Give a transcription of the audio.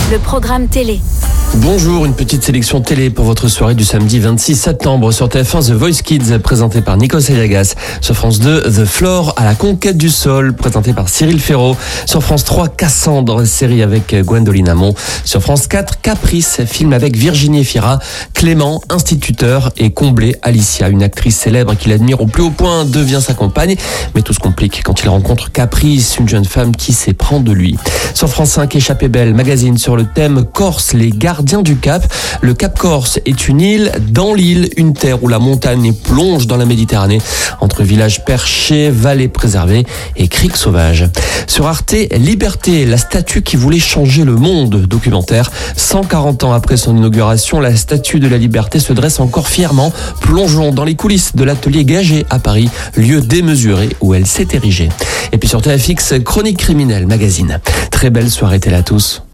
le programme télé. Bonjour, une petite sélection télé pour votre soirée du samedi 26 septembre. Sur TF1, The Voice Kids, présenté par Nikos Aliagas. Sur France 2, The Floor, à la conquête du sol, présenté par Cyril Ferraud. Sur France 3, Cassandre, série avec Gwendoline Amon. Sur France 4, Caprice, film avec Virginie Efira. Clément, instituteur, et Comblé, Alicia, une actrice célèbre qu'il admire au plus haut point, devient sa compagne. Mais tout se complique quand il rencontre Caprice, une jeune femme qui s'éprend de lui. Sur France 5, Échappée belle, magazine sur le thème Corse, les gardiens du Cap. Le Cap Corse est une île dans l'île, une terre où la montagne plonge dans la Méditerranée, entre villages perchés, vallées préservées et criques sauvages. Sur Arte, Liberté, la statue qui voulait changer le monde, documentaire. 140 ans après son inauguration, la statue de la Liberté se dresse encore fièrement. Plongeons dans les coulisses de l'atelier Gagé à Paris, lieu démesuré où elle s'est érigée. Et puis sur TFX, Chronique criminelle, magazine. Très belle soirée télé à tous.